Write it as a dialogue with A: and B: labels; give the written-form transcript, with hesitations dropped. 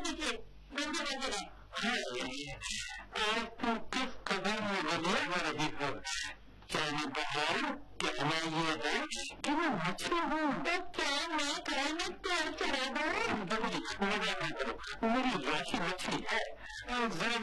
A: कीजिए, गंदे लगेगा। आज तुम किस कदर में बने हो रही हो? चाहे बहार कहना ये है कि मैं मछली हूँ। तो क्या मैं घर में तेल चढ़ा दूँ? मेरी राशि मछली है।